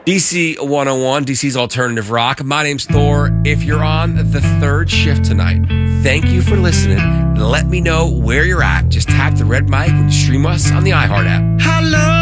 DC 101, DC's Alternative Rock. My name's Thor. If you're on the third shift tonight, thank you for listening. Let me know where you're at. Just tap the red mic and stream us on the iHeart app. Hello.